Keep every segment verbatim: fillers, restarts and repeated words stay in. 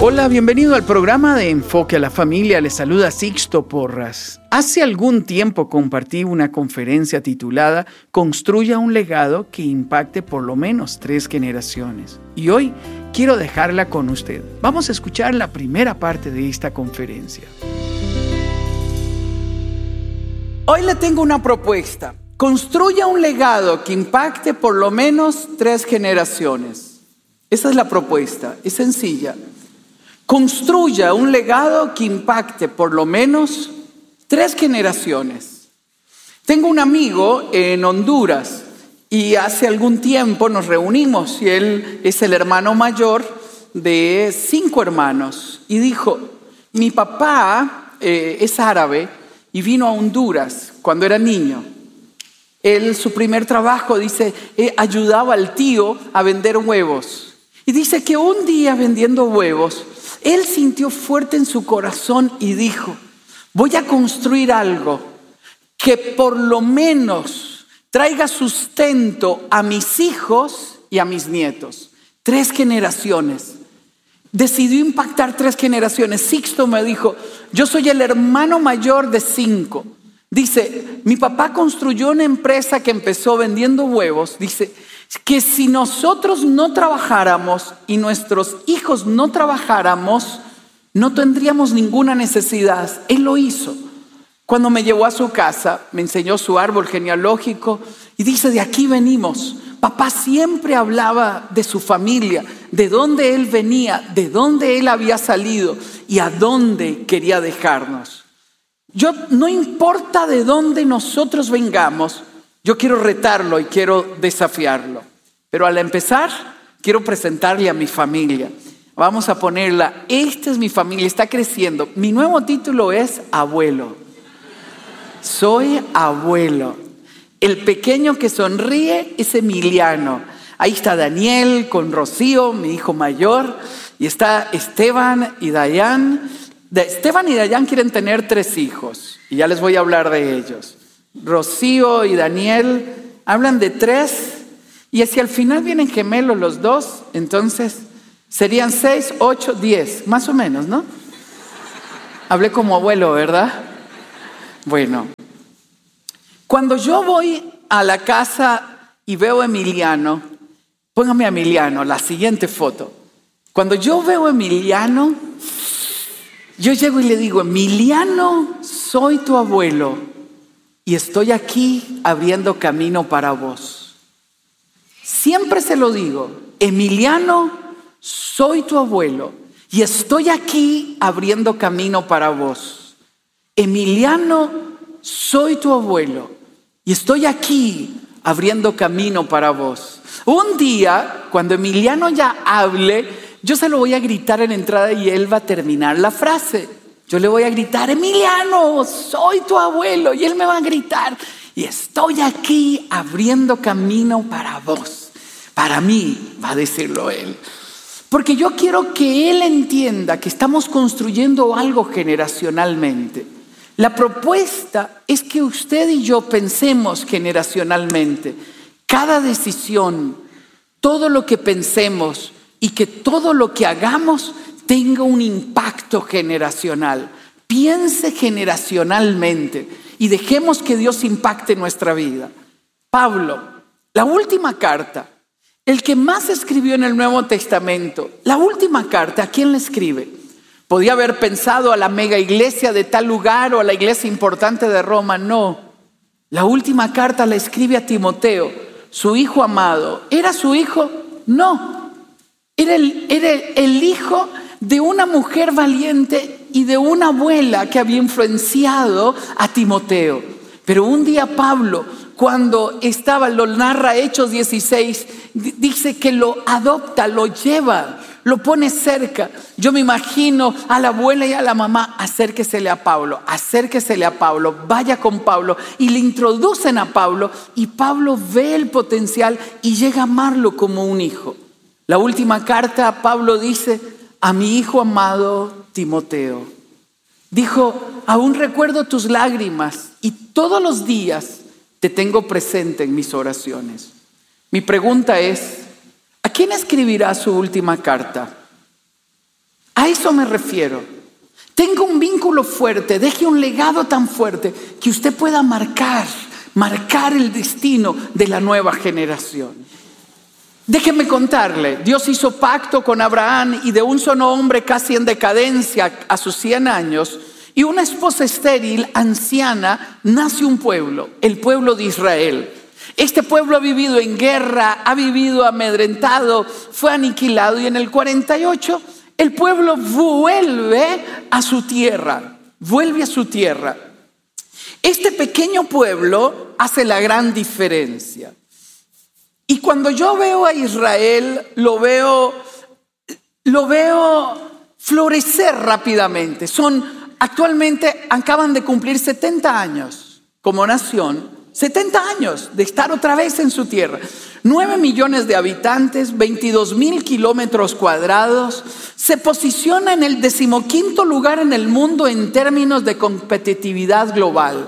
Hola, bienvenido al programa de Enfoque a la Familia. Les saluda Sixto Porras. Hace algún tiempo compartí una conferencia titulada Construya un legado que impacte por lo menos tres generaciones. Y hoy quiero dejarla con usted. Vamos a escuchar la primera parte de esta conferencia. Hoy le tengo una propuesta. Construya un legado que impacte por lo menos tres generaciones. Esa es la propuesta, es sencilla. Construya un legado que impacte por lo menos tres generaciones. Tengo un amigo en Honduras y hace algún tiempo nos reunimos y él es el hermano mayor de cinco hermanos. Y dijo, mi papá eh, es árabe y vino a Honduras cuando era niño. Él, su primer trabajo, dice, eh, ayudaba al tío a vender huevos. Y dice que un día vendiendo huevos, él sintió fuerte en su corazón y dijo, voy a construir algo que por lo menos traiga sustento a mis hijos y a mis nietos. Tres generaciones. Decidió impactar tres generaciones. Sixto me dijo, yo soy el hermano mayor de cinco. Dice, mi papá construyó una empresa que empezó vendiendo huevos. Dice que si nosotros no trabajáramos y nuestros hijos no trabajáramos, no tendríamos ninguna necesidad. Él lo hizo. Cuando me llevó a su casa, me enseñó su árbol genealógico y dice, de aquí venimos. Papá siempre hablaba de su familia, de dónde él venía, de dónde él había salido y a dónde quería dejarnos. Yo, no importa de dónde nosotros vengamos, yo quiero retarlo y quiero desafiarlo. Pero al empezar, quiero presentarle a mi familia. Vamos a ponerla, esta es mi familia, está creciendo. Mi nuevo título es abuelo. Soy abuelo. El pequeño que sonríe es Emiliano. Ahí está Daniel con Rocío, mi hijo mayor. Y está Esteban y Dayan. De Esteban y Dayan quieren tener tres hijos. Y ya les voy a hablar de ellos. Rocío y Daniel hablan de tres. Y si al final vienen gemelos los dos, entonces serían seis, ocho, diez. Más o menos, ¿no? Hablé como abuelo, ¿verdad? Bueno. Cuando yo voy a la casa y veo a Emiliano, póngame a Emiliano, la siguiente foto. Cuando yo veo a Emiliano, yo llego y le digo, Emiliano, soy tu abuelo y estoy aquí abriendo camino para vos. Siempre se lo digo, Emiliano, soy tu abuelo y estoy aquí abriendo camino para vos. Emiliano, soy tu abuelo y estoy aquí abriendo camino para vos. Un día, cuando Emiliano ya hable, yo se lo voy a gritar en la entrada y él va a terminar la frase. Yo le voy a gritar, Emiliano, soy tu abuelo. Y él me va a gritar, y estoy aquí abriendo camino para vos. Para mí, va a decirlo él. Porque yo quiero que él entienda que estamos construyendo algo generacionalmente. La propuesta es que usted y yo pensemos generacionalmente. Cada decisión, todo lo que pensemos y que todo lo que hagamos tenga un impacto generacional. Piense generacionalmente y dejemos que Dios impacte nuestra vida. Pablo, la última carta, el que más escribió en el Nuevo Testamento, la última carta, ¿a quién le escribe? Podía haber pensado a la mega iglesia de tal lugar o a la iglesia importante de Roma. No, la última carta la escribe a Timoteo, su hijo amado. ¿Era su hijo? No, era el, era el hijo de una mujer valiente y de una abuela que había influenciado a Timoteo. Pero un día Pablo, cuando estaba, lo narra Hechos dieciséis, dice que lo adopta, lo lleva, lo pone cerca. Yo me imagino a la abuela y a la mamá, acérquesele a Pablo, acérquesele a Pablo, vaya con Pablo. Y le introducen a Pablo y Pablo ve el potencial y llega a amarlo como un hijo. La última carta, Pablo dice, a mi hijo amado Timoteo. Dijo, aún recuerdo tus lágrimas y todos los días te tengo presente en mis oraciones. Mi pregunta es, ¿a quién escribirá su última carta? A eso me refiero. Tenga un vínculo fuerte, deje un legado tan fuerte que usted pueda marcar, marcar el destino de la nueva generación. Déjeme contarle, Dios hizo pacto con Abraham y de un solo hombre casi en decadencia a sus cien años y una esposa estéril, anciana, nace un pueblo, el pueblo de Israel. Este pueblo ha vivido en guerra, ha vivido amedrentado, fue aniquilado y en el cuarenta y ocho el pueblo vuelve a su tierra, vuelve a su tierra. Este pequeño pueblo hace la gran diferencia. Y cuando yo veo a Israel, lo veo, lo veo florecer rápidamente. Son, actualmente acaban de cumplir setenta años como nación, setenta años de estar otra vez en su tierra. nueve millones de habitantes, veintidós mil kilómetros cuadrados. Se posiciona en el decimoquinto lugar en el mundo en términos de competitividad global.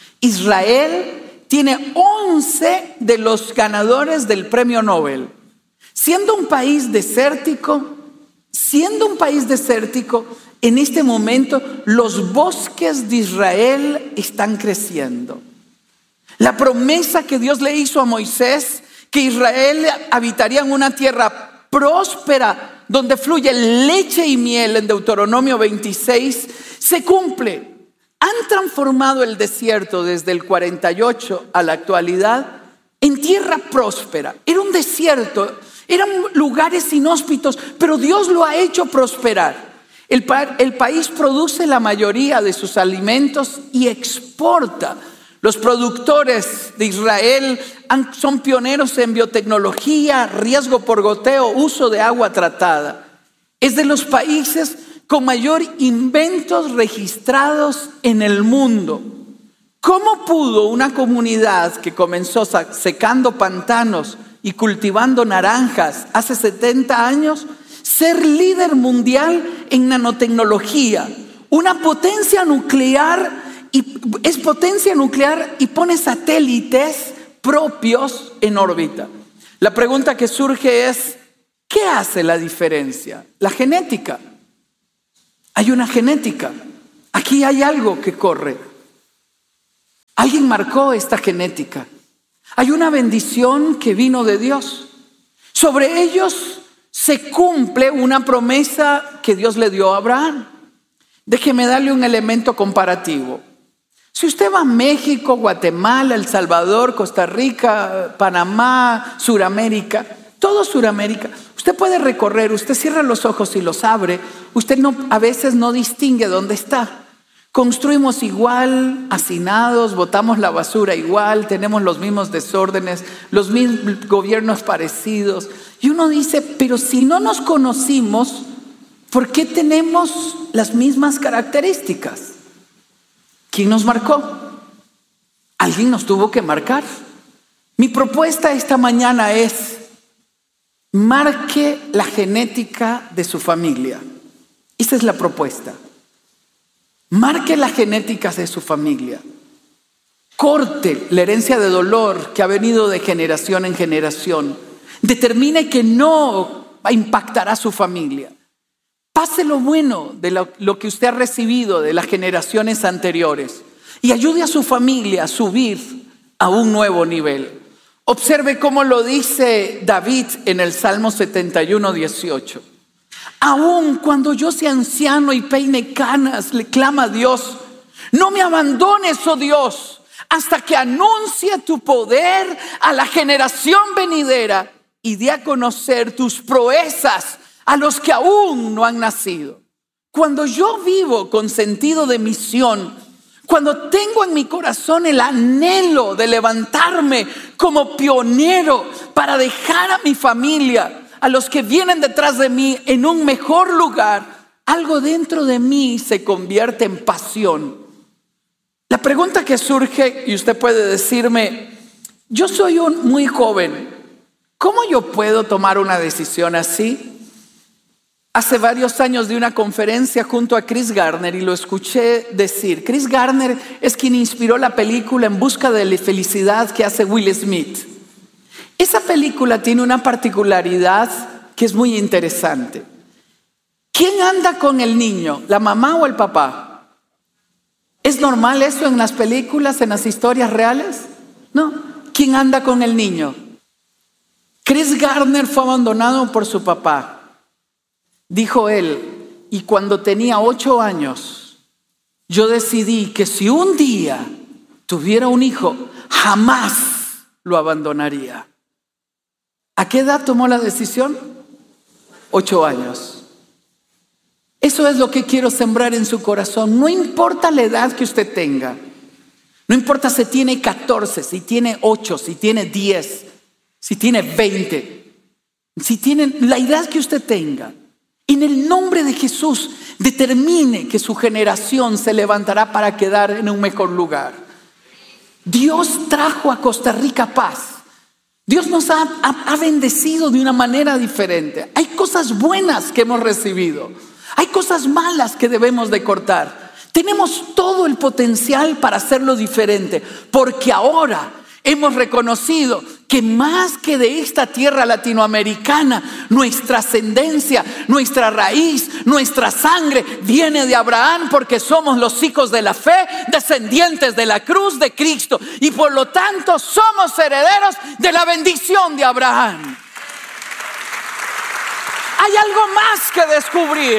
Israel tiene once de los ganadores del premio Nobel. Siendo un país desértico, siendo un país desértico, en este momento los bosques de Israel están creciendo. La promesa que Dios le hizo a Moisés, que Israel habitaría en una tierra próspera, donde fluye leche y miel en Deuteronomio veintiséis, se cumple. Han transformado el desierto desde el cuarenta y ocho a la actualidad en tierra próspera. Era un desierto, eran lugares inhóspitos, pero Dios lo ha hecho prosperar. El, pa- el país produce la mayoría de sus alimentos y exporta. Los productores de Israel han, son pioneros en biotecnología, riesgo por goteo, uso de agua tratada. Es de los países con mayor inventos registrados en el mundo. ¿Cómo pudo una comunidad que comenzó secando pantanos y cultivando naranjas hace setenta años ser líder mundial en nanotecnología? Una potencia nuclear, y es potencia nuclear y pone satélites propios en órbita. La pregunta que surge es, ¿qué hace la diferencia? La genética. Hay una genética. Aquí hay algo que corre. Alguien marcó esta genética. Hay una bendición que vino de Dios. Sobre ellos se cumple una promesa que Dios le dio a Abraham. Déjeme darle un elemento comparativo. Si usted va a México, Guatemala, El Salvador, Costa Rica, Panamá, Suramérica, todo Suramérica, usted puede recorrer, usted cierra los ojos y los abre, usted no, a veces no distingue dónde está. Construimos igual, hacinados, botamos la basura igual, tenemos los mismos desórdenes, los mismos gobiernos parecidos. Y uno dice, pero si no nos conocimos, ¿por qué tenemos las mismas características? ¿Quién nos marcó? Alguien nos tuvo que marcar. Mi propuesta esta mañana es: marque la genética de su familia. Esa es la propuesta. Marque la genética de su familia. Corte la herencia de dolor que ha venido de generación en generación. Determine que no impactará a su familia. Pase lo bueno de lo, lo que usted ha recibido de las generaciones anteriores y ayude a su familia a subir a un nuevo nivel. Observe cómo lo dice David en el Salmo setenta y uno, dieciocho. Aún cuando yo sea anciano y peine canas, le clama a Dios: no me abandones, oh Dios, hasta que anuncie tu poder a la generación venidera y dé a conocer tus proezas a los que aún no han nacido. Cuando yo vivo con sentido de misión, cuando tengo en mi corazón el anhelo de levantarme como pionero para dejar a mi familia, a los que vienen detrás de mí, en un mejor lugar, algo dentro de mí se convierte en pasión. La pregunta que surge, y usted puede decirme: yo soy un muy joven, ¿cómo yo puedo tomar una decisión así? Hace varios años di una conferencia junto a Chris Gardner y lo escuché decir. Chris Gardner es quien inspiró la película En busca de la felicidad que hace Will Smith. Esa película tiene una particularidad que es muy interesante. ¿Quién anda con el niño? ¿La mamá o el papá? ¿Es normal eso en las películas, en las historias reales? No. ¿Quién anda con el niño? Chris Gardner fue abandonado por su papá. Dijo él, y cuando tenía ocho años, yo decidí que si un día tuviera un hijo, jamás lo abandonaría. ¿A qué edad tomó la decisión? Ocho años. Eso es lo que quiero sembrar en su corazón. No importa la edad que usted tenga. No importa si tiene catorce, si tiene ocho, si tiene diez, si tiene veinte. Si tiene la edad que usted tenga. En el nombre de Jesús, determine que su generación se levantará para quedar en un mejor lugar. Dios trajo a Costa Rica paz. Dios nos ha, ha, ha bendecido de una manera diferente. Hay cosas buenas que hemos recibido. Hay cosas malas que debemos de cortar. Tenemos todo el potencial para hacerlo diferente, porque ahora hemos reconocido que más que de esta tierra latinoamericana, nuestra ascendencia, nuestra raíz, nuestra sangre viene de Abraham, porque somos los hijos de la fe, descendientes de la cruz de Cristo, y por lo tanto somos herederos de la bendición de Abraham. Hay algo más que descubrir.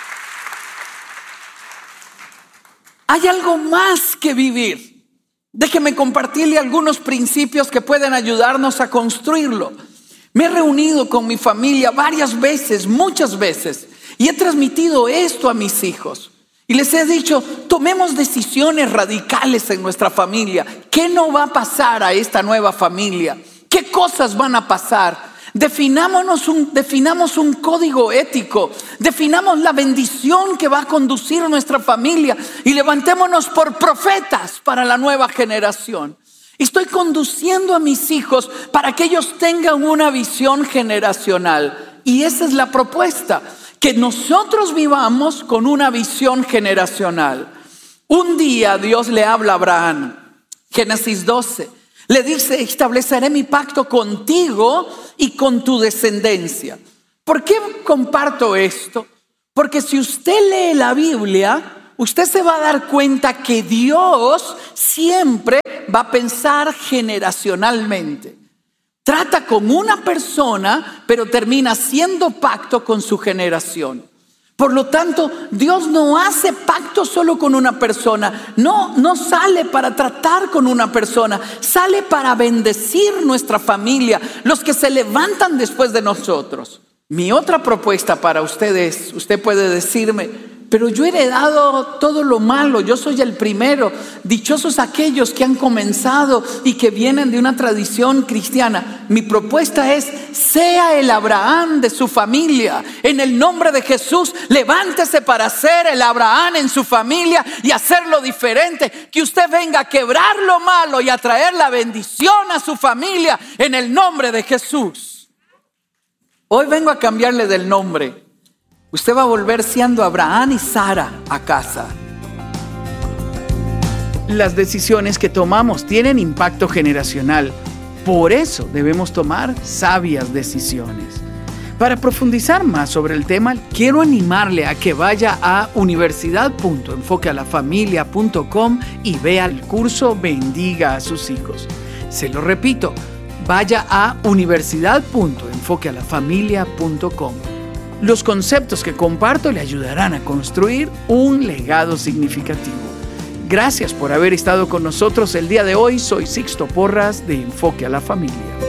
Hay algo más que vivir. Déjeme compartirle algunos principios que pueden ayudarnos a construirlo. Me he reunido con mi familia varias veces, muchas veces, y he transmitido esto a mis hijos. Y les he dicho, tomemos decisiones radicales en nuestra familia. ¿Qué no va a pasar a esta nueva familia? ¿Qué cosas van a pasar? Definámonos un, definamos un código ético, definamos la bendición que va a conducir a nuestra familia y levantémonos por profetas para la nueva generación. Estoy conduciendo a mis hijos para que ellos tengan una visión generacional, y esa es la propuesta, que nosotros vivamos con una visión generacional. Un día Dios le habla a Abraham, Génesis doce. Le dice, estableceré mi pacto contigo y con tu descendencia. ¿Por qué comparto esto? Porque si usted lee la Biblia, usted se va a dar cuenta que Dios siempre va a pensar generacionalmente. Trata con una persona, pero termina haciendo pacto con su generación. Por lo tanto, Dios no hace pacto solo con una persona. No, no sale para tratar con una persona. Sale para bendecir nuestra familia, los que se levantan después de nosotros. Mi otra propuesta para ustedes, usted puede decirme, pero yo he heredado todo lo malo, yo soy el primero. Dichosos aquellos que han comenzado y que vienen de una tradición cristiana. Mi propuesta es, sea el Abraham de su familia. En el nombre de Jesús, levántese para ser el Abraham en su familia y hacerlo diferente. Que usted venga a quebrar lo malo y a traer la bendición a su familia en el nombre de Jesús. Hoy vengo a cambiarle del nombre. Usted va a volver siendo Abraham y Sara a casa. Las decisiones que tomamos tienen impacto generacional. Por eso debemos tomar sabias decisiones. Para profundizar más sobre el tema, quiero animarle a que vaya a universidad punto enfoque a la familia punto com y vea el curso Bendiga a sus hijos. Se lo repito, vaya a universidad punto enfoque a la familia punto com. Los conceptos que comparto le ayudarán a construir un legado significativo. Gracias por haber estado con nosotros el día de hoy. Soy Sixto Porras de Enfoque a la Familia.